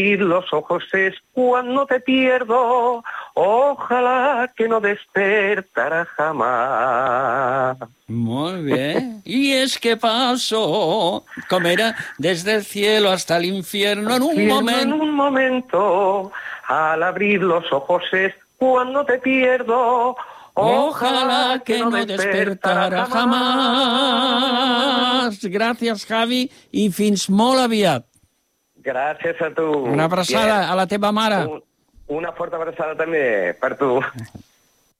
Y los ojos es cuando te pierdo, ojalá que no despertara jamás. Muy bien. Y es que paso, como era, desde el cielo hasta el infierno en un En momento. un momento, al abrir los ojos es cuando te pierdo, Ojalá que no despertara jamás. Gràcies, Javi, i fins molt aviat. Gràcies a tu. Una abraçada a la teva mare. Una forta abraçada també per tu.